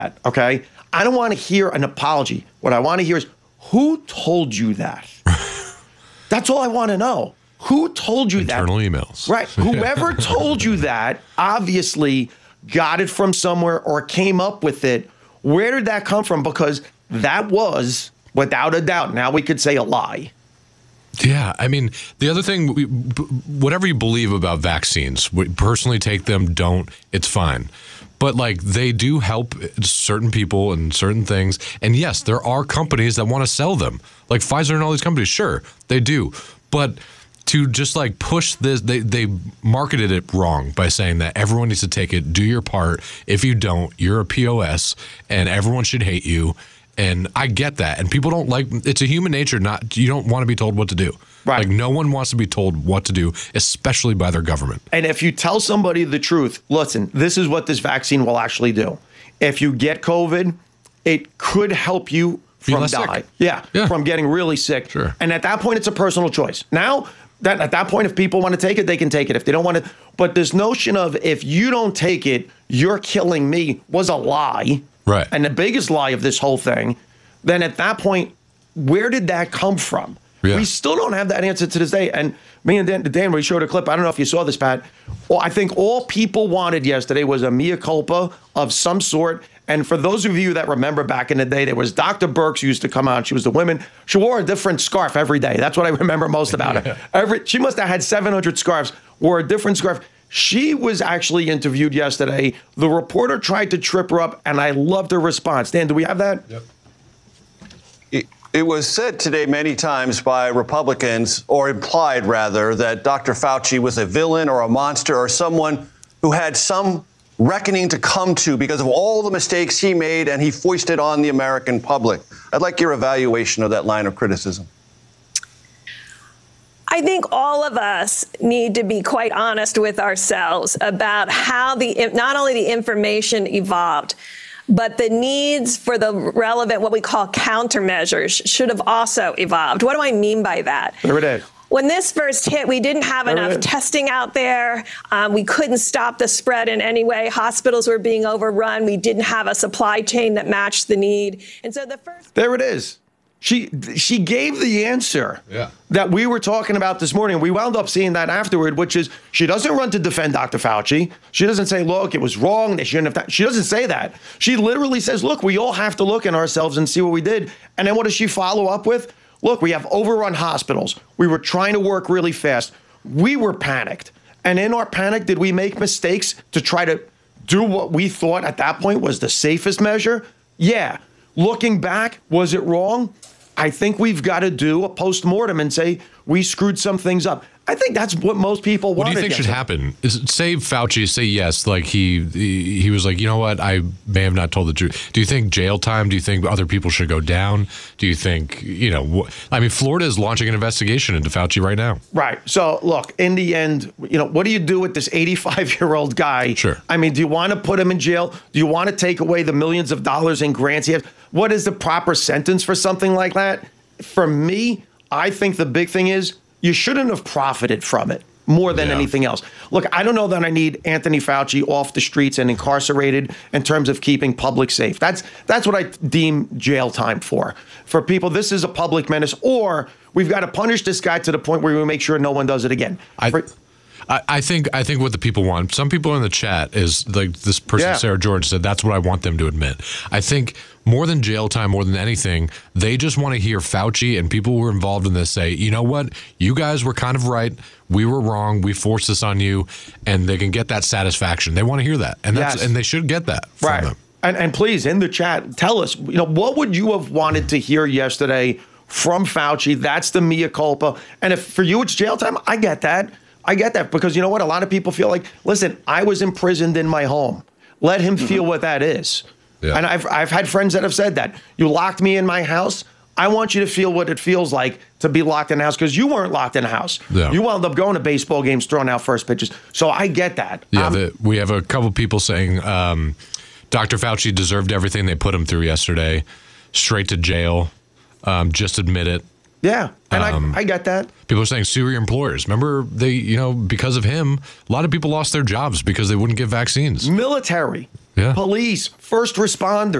Okay? I don't want to hear an apology. What I want to hear is, who told you that? That's all I want to know. Who told you Internal that? emails. Right. Whoever told you that obviously got it from somewhere or came up with it. Where did that come from? Because that was, without a doubt, now we could say a lie. Yeah, I mean, the other thing, whatever you believe about vaccines, personally take them, don't, it's fine. But like they do help certain people and certain things. And yes, there are companies that want to sell them, like Pfizer and all these companies. Sure, they do. But to just like push this, they marketed it wrong by saying that everyone needs to take it, do your part. If you don't, you're a POS and everyone should hate you. And I get that. And people don't like, it's a human nature, you don't want to be told what to do. Right. Like no one wants to be told what to do, especially by their government. And if you tell somebody the truth, listen, this is what this vaccine will actually do. If you get COVID, it could help you from dying. Yeah, from getting really sick. Sure. And at that point, it's a personal choice. Now, at that point, if people want to take it, they can take it. If they don't want to, but this notion of if you don't take it, you're killing me was a lie. Right. And the biggest lie of this whole thing, then at that point, where did that come from? Yeah. We still don't have that answer to this day. And me and Dan, we showed a clip. I don't know if you saw this, Pat. Well, I think all people wanted yesterday was a mea culpa of some sort. And for those of you that remember back in the day, there was Dr. Birx used to come out. She was the woman. She wore a different scarf every day. That's what I remember most about her. She must have had 700 scarves, wore a different scarf. She was actually interviewed yesterday. The reporter tried to trip her up, and I loved her response. Dan, do we have that? Yep. It was said today many times by Republicans, or implied rather, that Dr. Fauci was a villain or a monster or someone who had some reckoning to come to because of all the mistakes he made and he foisted on the American public. I'd like your evaluation of that line of criticism. I think all of us need to be quite honest with ourselves about how not only the information evolved, but the needs for the relevant, what we call countermeasures, should have also evolved. What do I mean by that? There it is. When this first hit, we didn't have enough testing out there. We couldn't stop the spread in any way. Hospitals were being overrun. We didn't have a supply chain that matched the need. And so the first... There it is. She gave the answer that we were talking about this morning. We wound up seeing that afterward, which is she doesn't run to defend Dr. Fauci. She doesn't say, look, it was wrong. They shouldn't have. She doesn't say that. She literally says, look, we all have to look in ourselves and see what we did. And then what does she follow up with? Look, we have overrun hospitals. We were trying to work really fast. We were panicked. And in our panic, did we make mistakes to try to do what we thought at that point was the safest measure? Yeah. Looking back, was it wrong? I think we've got to do a postmortem and say we screwed some things up. I think that's what most people want. What do you think should happen? Say Fauci, say yes, like he was like, you know what, I may have not told the truth. Do you think jail time? Do you think other people should go down? Do you think, I mean, Florida is launching an investigation into Fauci right now. Right. So look, in the end, what do you do with this 85-year-old guy? Sure. I mean, do you want to put him in jail? Do you want to take away the millions of dollars in grants he has? What is the proper sentence for something like that? For me, I think the big thing is you shouldn't have profited from it more than anything else. Look, I don't know that I need Anthony Fauci off the streets and incarcerated in terms of keeping public safe. That's what I deem jail time for. For people, this is a public menace, or we've got to punish this guy to the point where we make sure no one does it again. I think what the people want, some people in the chat is like this person, Sarah George, said that's what I want them to admit. I think more than jail time, more than anything, they just want to hear Fauci and people who were involved in this say, you know what, you guys were kind of right. We were wrong. We forced this on you, and they can get that satisfaction. They want to hear that, and and they should get that from them. And please, in the chat, tell us, what would you have wanted to hear yesterday from Fauci? That's the mea culpa. And if for you it's jail time, I get that. I get that because you know what? A lot of people feel like, listen, I was imprisoned in my home. Let him feel what that is. Yeah. And I've had friends that have said that. You locked me in my house. I want you to feel what it feels like to be locked in a house because you weren't locked in a house. Yeah. You wound up going to baseball games, throwing out first pitches. So I get that. Yeah, we have a couple people saying Dr. Fauci deserved everything they put him through yesterday. Straight to jail. Just admit it. Yeah, and I get that. People are saying sue your employers. Remember, they, because of him, a lot of people lost their jobs because they wouldn't get vaccines. Military. Yeah. Police, first responders.